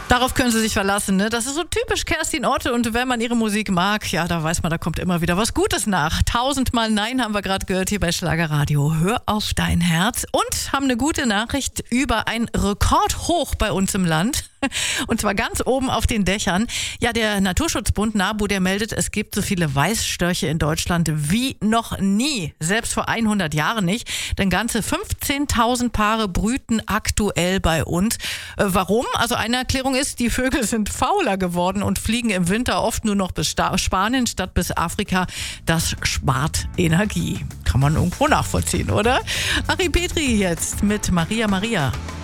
Darauf können Sie sich verlassen, ne? Das ist so typisch Kerstin Otte und wenn man ihre Musik mag, ja, da weiß man, da kommt immer wieder was Gutes nach. 1000-mal Nein haben wir gerade gehört hier bei Schlagerradio. Hör auf dein Herz und haben eine gute Nachricht über ein Rekordhoch bei uns im Land. Und zwar ganz oben auf den Dächern. Ja, der Naturschutzbund NABU, der meldet, es gibt so viele Weißstörche in Deutschland wie noch nie. Selbst vor 100 Jahren nicht. Denn ganze 15.000 Paare brüten aktuell bei uns. Warum? Also eine Erklärung ist, die Vögel sind fauler geworden und fliegen im Winter oft nur noch bis Spanien statt bis Afrika. Das spart Energie. Kann man irgendwo nachvollziehen, oder? Ari Petri jetzt mit Maria Maria.